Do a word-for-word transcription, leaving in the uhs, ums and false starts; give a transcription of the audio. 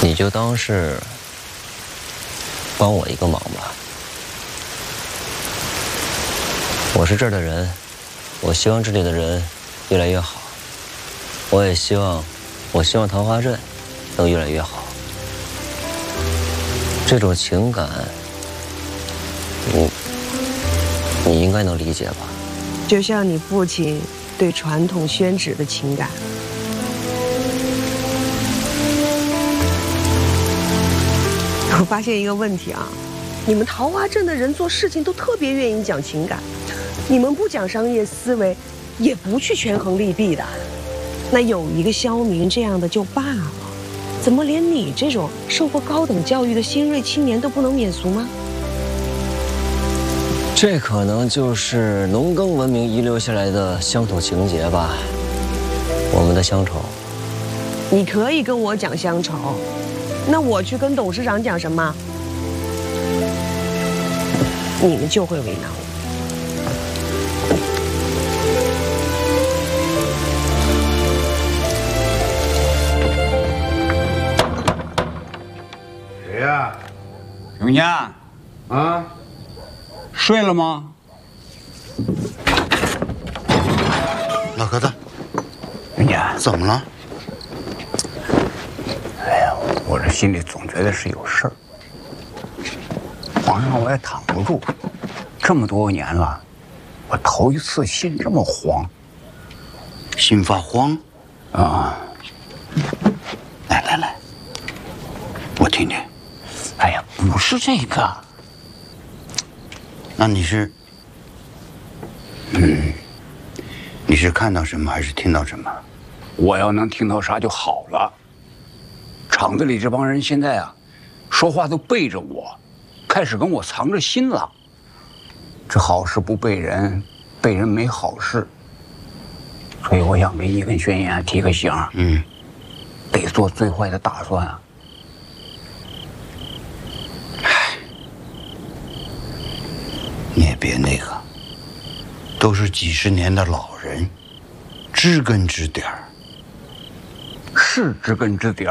你就当是帮我一个忙吧。我是这儿的人，我希望这里的人越来越好，我也希望，我希望桃花镇能越来越好。这种情感，你你应该能理解吧？ 就像你父亲对传统宣旨的情感。我发现一个问题啊，你们桃花镇的人做事情都特别愿意讲情感，你们不讲商业思维，也不去权衡利弊的。那有一个萧明这样的就罢了，怎么连你这种受过高等教育的新锐青年都不能免俗吗？ 这可能就是农耕文明遗留下来的乡土情节吧，我们的乡愁。 你可以跟我讲乡愁，那我去跟董事长讲什么？你们就会为难我。 谁呀？ 永家， 啊？ 睡了吗？ 老疙瘩， 永家， 怎么了？ 哎呀，我这心里总觉得是有事儿。皇上我也躺不住，这么多年了，我头一次心这么慌。 心发慌？ 啊！ 来来来，我听听。 哎呀，不是这个。 那你是，嗯，你是看到什么还是听到什么？ 我要能听到啥就好了。厂子里这帮人现在啊，说话都背着我，开始跟我藏着心了。这好事不背人，背人没好事。所以我想给你跟宣言提个醒， 嗯， 得做最坏的打算啊。 你也别那个，都是几十年的老人，知根知底儿。 是知根知底儿。